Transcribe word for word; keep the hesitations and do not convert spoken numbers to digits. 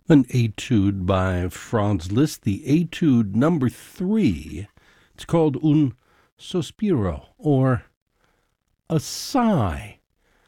An etude by Franz Liszt, the etude number three. It's called Un Sospiro, or a sigh.